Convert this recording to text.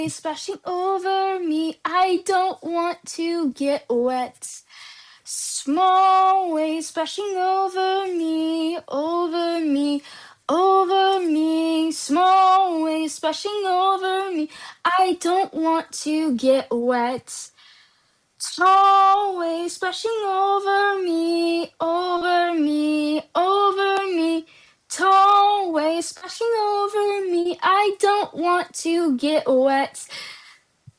splashing over me. I don't want to get wet. Small waves splashing over me, over me, over me. Small waves splashing over me. I don't want to get wet. Tall waves splashing over me, over me, over me. Tall waves splashing over me. I don't want to get wet.